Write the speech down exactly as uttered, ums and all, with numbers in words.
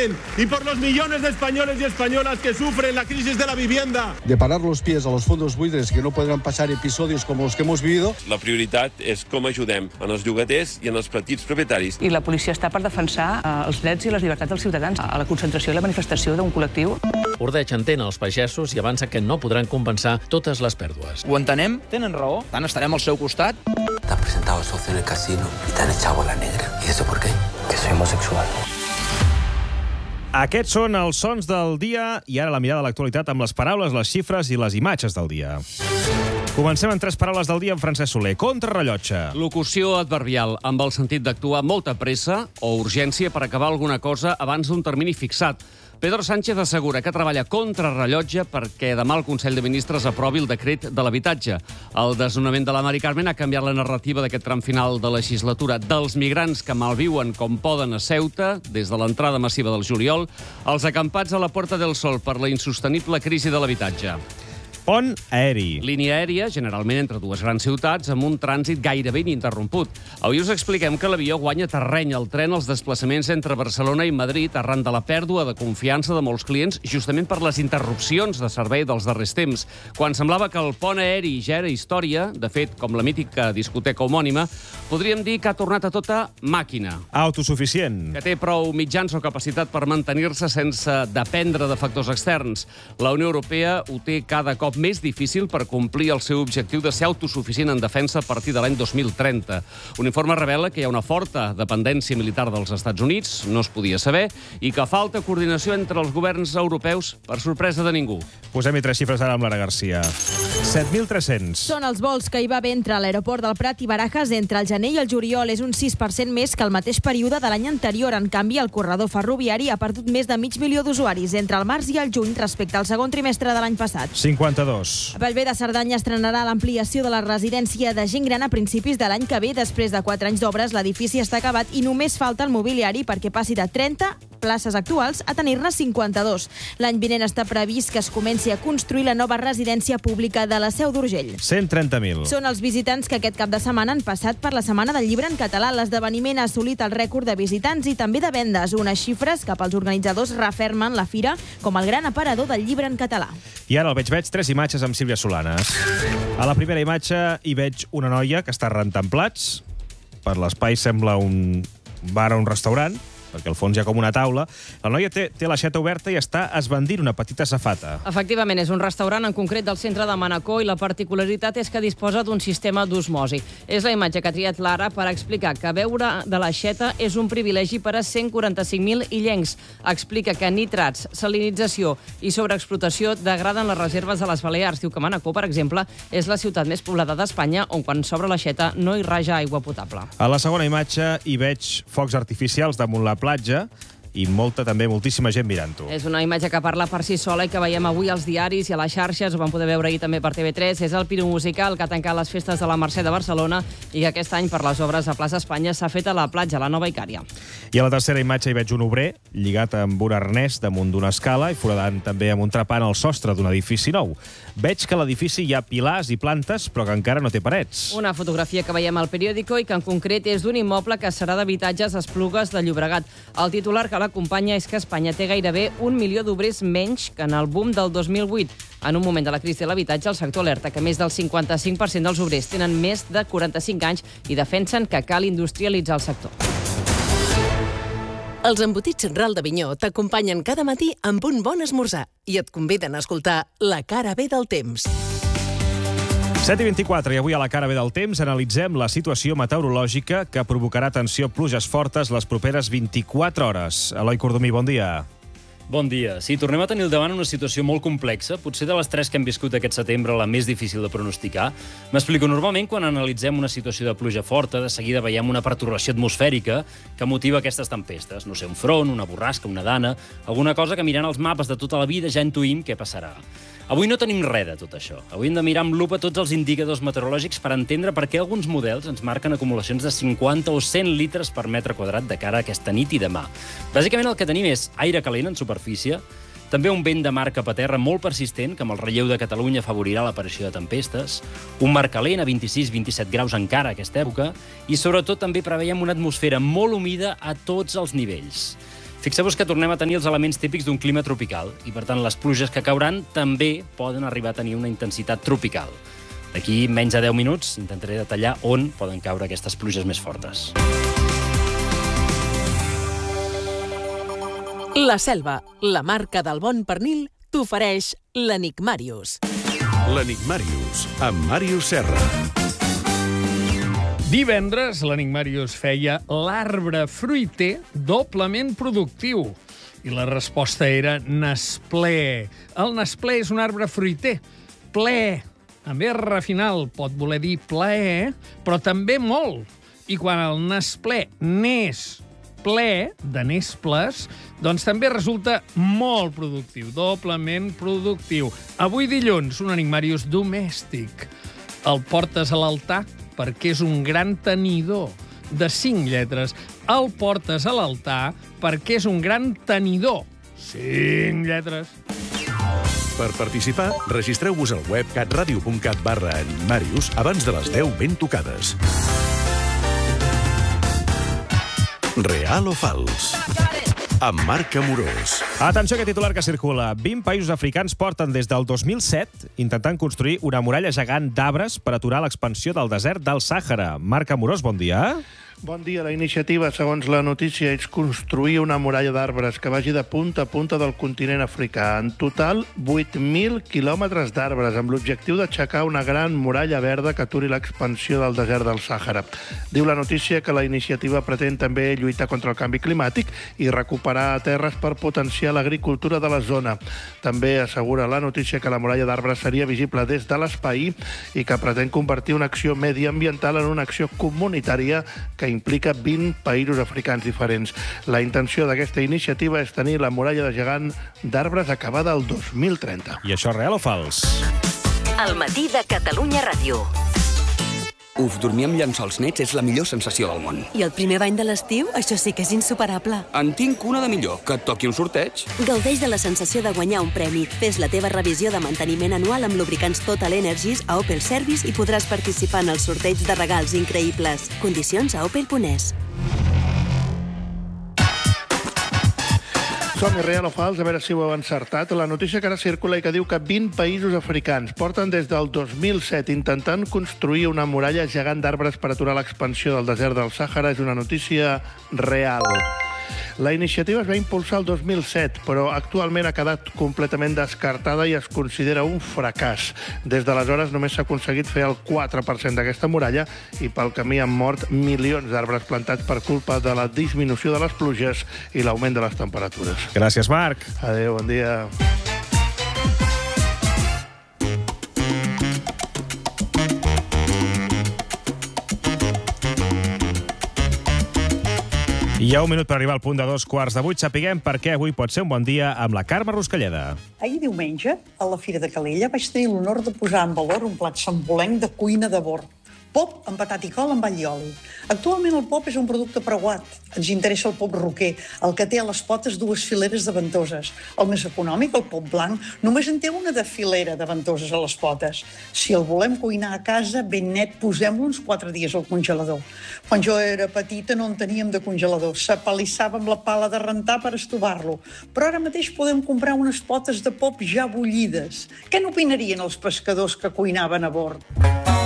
tienen y por los millones de españoles y españolas que sufren la crisis de la vivienda. De parar los pies a los fondos buitres, que no podrán pasar episodios como los que hemos vivido. La prioritat és com ajudem en els llogaters i en els petits propietaris. I la policia està per defensar els drets i les llibertats dels ciutadans a la concentració i la manifestació d'un col·lectiu. Ordeig entén els pagesos i avança que no podran compensar totes les pèrdues. Ho entenem, tenen raó, tant estarem al seu costat. Te han presentado socio en el casino y te han echado bola negra. ¿Y eso por qué? Que soy homosexual. Aquests són els sons del dia i ara la mirada a l'actualitat amb les paraules, les xifres i les imatges del dia. Comencem amb tres paraules del dia amb Francesc Soler. Contrarrellotge. Locució adverbial, amb el sentit d'actuar amb molta pressa o urgència per acabar alguna cosa abans d'un termini fixat. Pedro Sánchez assegura que treballa contrarrellotge perquè demà el Consell de Ministres aprovi el decret de l'habitatge. El desnonament de la Mari Carmen ha canviat la narrativa d'aquest tram final de legislatura. Dels migrants que malviuen com poden a Ceuta, des de l'entrada massiva del juliol, als acampats a la Puerta del Sol per la insostenible crisi de l'habitatge. Pont aeri. Línia aèria, generalment entre dues grans ciutats, amb un trànsit gairebé ininterromput. Avui us expliquem que l'avió guanya terreny al tren als desplaçaments entre Barcelona i Madrid arran de la pèrdua de confiança de molts clients, justament per les interrupcions de servei dels darrers temps. Quan semblava que el pont aeri ja era història, de fet, com la mítica discoteca homònima, podríem dir que ha tornat a tota màquina. Autosuficient. Que té prou mitjans o capacitat per mantenir-se sense dependre de factors externs. La Unió Europea ho té cada cop més difícil per complir el seu objectiu de ser autosuficient en defensa a partir de l'any dos mil trenta. Un informe revela que hi ha una forta dependència militar dels Estats Units, no es podia saber, i que falta coordinació entre els governs europeus per sorpresa de ningú. Posem-hi tres xifres ara amb Lara Garcia. set mil tres-cents. Són els vols que hi va haver entre l'aeroport del Prat i Barajas entre el gener i el juliol. És un sis per cent més que el mateix període de l'any anterior. En canvi, el corredor ferroviari ha perdut més de mig milió d'usuaris entre el març i el juny respecte al segon trimestre de l'any passat. cinquanta-dos. Bellver de Cerdanya estrenarà l'ampliació de la residència de gent gran a principis de l'any que ve. Després de quatre anys d'obres, l'edifici està acabat i només falta el mobiliari perquè passi de trenta places actuals a tenir-ne cinquanta-dos. L'any vinent està previst que es comenci a construir la nova residència pública de la Seu d'Urgell. cent trenta mil. Són els visitants que aquest cap de setmana han passat per la Setmana del Llibre en català. L'esdeveniment ha assolit el rècord de visitants i també de vendes, unes xifres que pels organitzadors refermen la fira com el gran aparador del llibre en català. I ara el veig veig tres imatges amb Sílvia Solanes. A la primera imatge hi veig una noia que està rentant plats. Per l'espai sembla un bar o un restaurant, perquè al fons hi ha com una taula. La noia té, té l'aixeta oberta i està esbandint una petita safata. Efectivament, és un restaurant en concret del centre de Manacor i la particularitat és que disposa d'un sistema d'osmosi. És la imatge que ha triat Lara per explicar que beure de l'aixeta és un privilegi per a cent quaranta-cinc mil illencs. Explica que nitrats, salinització i sobreexplotació degraden les reserves a les Balears. Diu que Manacor, per exemple, és la ciutat més poblada d'Espanya on quan s'obre l'aixeta no hi raja aigua potable. A la segona imatge hi veig focs artificials damunt la platja i molta, també, moltíssima gent mirant-ho. És una imatge que parla per si sola i que veiem avui als diaris i a les xarxes, ho vam poder veure ahir també per T V tres. És el Piro Musical que ha tancat les festes de la Mercè de Barcelona i que aquest any, per les obres a Plaça Espanya, s'ha fet a la platja, a la Nova Icària. I a la tercera imatge hi veig un obrer lligat amb un arnès damunt d'una escala i foradant també amb un trepant al sostre d'un edifici nou. Veig que a l'edifici hi ha pilars i plantes, però que encara no té parets. Una fotografia que veiem al periòdico i que en concret és d'un immoble que serà d'habitatges a Esplugues de Llobregat. El titular que l'acompanya és que Espanya té gairebé un milió d'obrers menys que en el boom del dos mil vuit. En un moment de la crisi de l'habitatge, el sector alerta que més del cinquanta-cinc per cent dels obrers tenen més de quaranta-cinc anys i defensen que cal industrialitzar el sector. Els embotits Ral d'Avinyó t'acompanyen cada matí amb un bon esmorzar i et conviden a escoltar La cara B del temps. set i vint-i-quatre i avui a La cara B del temps analitzem la situació meteorològica que provocarà tensió pluges fortes les properes vint-i-quatre hores. Eloi Cordomí, bon dia. Bon dia. Sí, tornem a tenir al davant una situació molt complexa, potser de les tres que hem viscut aquest setembre la més difícil de pronosticar. M'explico, normalment quan analitzem una situació de pluja forta, de seguida veiem una pertorbació atmosfèrica que motiva aquestes tempestes. No sé, un front, una borrasca, una dana, alguna cosa que mirant els mapes de tota la vida ja intuïm què passarà. Avui no tenim res de tot això. Avui hem de mirar amb lupa tots els indicadors meteorològics per entendre per què alguns models ens marquen acumulacions de cinquanta o cent litres per metre quadrat de cara a aquesta nit i demà. Bàsicament el que tenim és aire calent en superfície, també un vent de mar cap a terra molt persistent, que amb el relleu de Catalunya afavorirà l'aparició de tempestes, un mar calent a vint-i-sis a vint-i-set graus encara a aquesta època, i sobretot també preveiem una atmosfera molt humida a tots els nivells. Fixeu-vos que tornem a tenir els elements típics d'un clima tropical i, per tant, les pluges que cauran també poden arribar a tenir una intensitat tropical. D'aquí menys de deu minuts intentaré detallar on poden caure aquestes pluges més fortes. La Selva, la marca del bon pernil, t'ofereix l'Enigmàrius. L'Enigmàrius, amb Màrius Serra. Divendres, l'Enigmàrius feia l'arbre fruiter doblement productiu. I la resposta era Nesplé. El Nesplé és un arbre fruiter. Ple, amb R final, pot voler dir plaer, però també molt. I quan el Nesplé n'és ple de nesples, doncs també resulta molt productiu, doblement productiu. Avui dilluns, un Enigmàrius domèstic. El portes a l'altar perquè és un gran tenidor de cinc lletres. El portes a l'altar perquè és un gran tenidor. Cinc lletres. Per participar, registreu-vos al web catradio punt cat barra Enigmàrius abans de les deu ben tocades. Real o fals? Amb Marc Amorós. Atenció a aquest titular que circula. vint països africans porten des del dos mil set intentant construir una muralla gegant d'arbres per aturar l'expansió del desert del Sàhara. Marc Amorós, bon dia. Bon dia. La iniciativa, segons la notícia, és construir una muralla d'arbres que vagi de punta a punta del continent africà. En total, vuit mil quilòmetres d'arbres, amb l'objectiu d'aixecar una gran muralla verda que aturi l'expansió del desert del Sàhara. Diu la notícia que la iniciativa pretén també lluitar contra el canvi climàtic i recuperar terres per potenciar l'agricultura de la zona. També assegura la notícia que la muralla d'arbres seria visible des de l'espai i que pretén convertir una acció mediambiental en una acció comunitària que implica vint països africans diferents. La intenció d'aquesta iniciativa és tenir la muralla de gegant d'arbres acabada el dos mil trenta. I això és real o fals? El matí de Catalunya Ràdio. Uf, dormir amb llençols nets és la millor sensació del món. I el primer bany de l'estiu? Això sí que és insuperable. En tinc una de millor, que et toqui un sorteig. Gaudeix de la sensació de guanyar un premi. Fes la teva revisió de manteniment anual amb lubricants Total Energies a Opel Service i podràs participar en el sorteig de regals increïbles. Condicions a opel punt es. Som-hi, real o fals, a veure si ho heu encertat. La notícia que ara circula i que diu que vint països africans porten des del dos mil set intentant construir una muralla gegant d'arbres per aturar l'expansió del desert del Sàhara és una notícia real. La iniciativa es va impulsar el dos mil set, però actualment ha quedat completament descartada i es considera un fracàs. Des d'aleshores només s'ha aconseguit fer el quatre per cent d'aquesta muralla i pel camí han mort milions d'arbres plantats per culpa de la disminució de les pluges i l'augment de les temperatures. Gràcies, Marc. Adéu, bon dia. Hi ha un minut per arribar al punt de dos quarts de vuit. Sapiguem per què avui pot ser un bon dia amb la Carme Ruscalleda. Ahir diumenge, a la Fira de Calella, vaig tenir l'honor de posar en valor un plat sambolenc de cuina de bord. Pop amb patat i col amb all i oli. Actualment el pop és un producte preuat. Ens interessa el pop roquer, el que té a les potes dues fileres de ventoses. El més econòmic, el pop blanc, només en té una de filera de ventoses a les potes. Si el volem cuinar a casa, ben net, posem-lo uns quatre dies al congelador. Quan jo era petita no en teníem de congelador. S'apalissava amb la pala de rentar per estovar-lo. Però ara mateix podem comprar unes potes de pop ja bullides. Què n'opinarien els pescadors que cuinaven a bord?